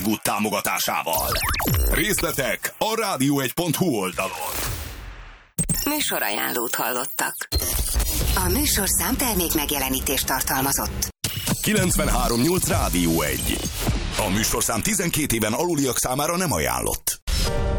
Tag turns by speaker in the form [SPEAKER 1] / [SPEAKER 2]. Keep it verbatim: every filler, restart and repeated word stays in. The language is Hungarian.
[SPEAKER 1] Good támogatásával. Részletek a rádió egy pont hu oldalon.
[SPEAKER 2] Műsorajánlót hallottak. A műsorszám termék megjelenítést tartalmazott.
[SPEAKER 1] kilencvenhárom nyolc Rádió egy. A műsorszám tizenkét éven aluliak számára nem ajánlott.